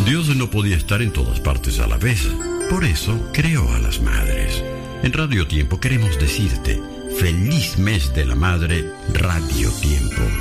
Dios no podía estar en todas partes a la vez. Por eso creó a las madres. En Radio Tiempo queremos decirte, feliz mes de la madre, Radio Tiempo.